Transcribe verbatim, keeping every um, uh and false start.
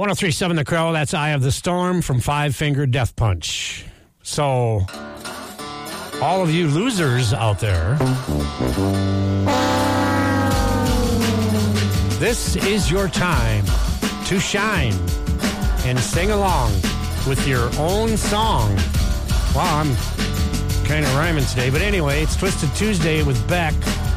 oh three point seven The Crow, that's Eye of the Storm from Five Finger Death Punch. So, all of you losers out there, this is your time to shine and sing along with your own song. Wow, I'm kind of rhyming today. But anyway, it's Twisted Tuesday with Beck.